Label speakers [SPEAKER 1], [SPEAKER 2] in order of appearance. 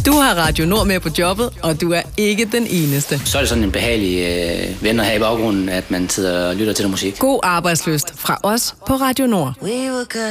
[SPEAKER 1] Du har Radio Nord med på jobbet, og du er ikke den eneste.
[SPEAKER 2] Så er det sådan en behagelig ven at have i baggrunden, at man sidder og lytter til noget musik.
[SPEAKER 1] God arbejdslyst fra os på Radio Nord.